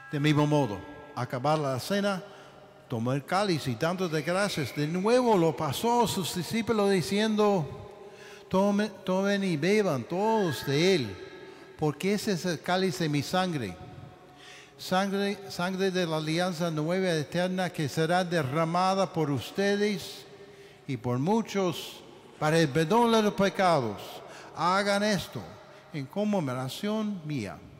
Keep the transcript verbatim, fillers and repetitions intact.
De mismo modo, acabar la cena, tomó el cáliz y dando de gracias, de nuevo lo pasó a sus discípulos diciendo, tomen, tomen y beban todos de él, porque ese es el cáliz de mi sangre. Sangre, sangre de la alianza nueva y eterna que será derramada por ustedes y por muchos para el perdón de los pecados. Hagan esto en conmemoración mía.